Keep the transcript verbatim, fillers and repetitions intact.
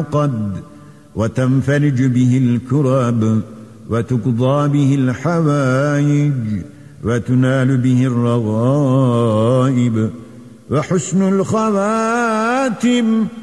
يعقد وتنفرج به الكرب وتقضى به الحوائج وتنال به الرغائب وحسن الخواتم